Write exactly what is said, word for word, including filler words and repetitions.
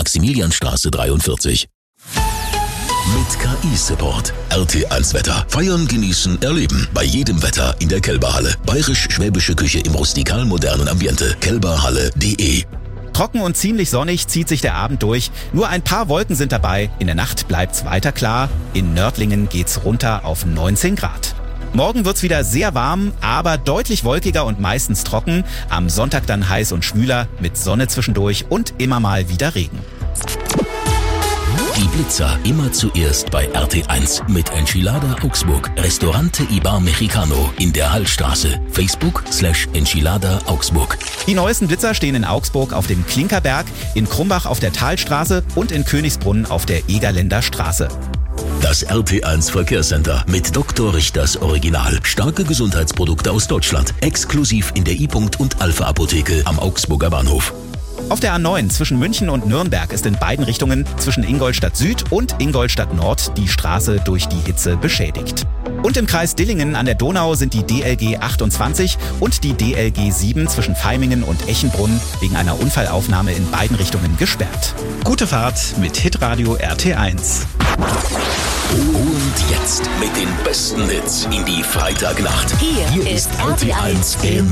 Maximilianstraße dreiundvierzig. Mit K I-Support. R T eins Wetter. Feiern, genießen, erleben. Bei jedem Wetter in der Kelberhalle. Bayerisch-schwäbische Küche im rustikal-modernen Ambiente. kelberhalle punkt de. Trocken und ziemlich sonnig zieht sich der Abend durch. Nur ein paar Wolken sind dabei. In der Nacht bleibt's weiter klar. In Nördlingen geht's runter auf neunzehn Grad. Morgen wird's wieder sehr warm, aber deutlich wolkiger und meistens trocken. Am Sonntag dann heiß und schwüler mit Sonne zwischendurch und immer mal wieder Regen. Die Blitzer immer zuerst bei R T eins mit Enchilada Augsburg. Restaurante Ibar Mexicano in der Hallstraße. Facebook slash Enchilada Augsburg. Die neuesten Blitzer stehen in Augsburg auf dem Klinkerberg, in Krumbach auf der Talstraße und in Königsbrunn auf der Egerländer Straße. Das R T eins Verkehrscenter mit Doktor Richters Original. Starke Gesundheitsprodukte aus Deutschland. Exklusiv in der I-Punkt und Alpha Apotheke am Augsburger Bahnhof. Auf der A neun zwischen München und Nürnberg ist in beiden Richtungen zwischen Ingolstadt Süd und Ingolstadt Nord die Straße durch die Hitze beschädigt. Und im Kreis Dillingen an der Donau sind die D L G achtundzwanzig und die D L G sieben zwischen Vaimingen und Echenbrunn wegen einer Unfallaufnahme in beiden Richtungen gesperrt. Gute Fahrt mit Hitradio R T eins. Und jetzt mit den besten Hits in die Freitagnacht. Hier, Hier ist R T eins im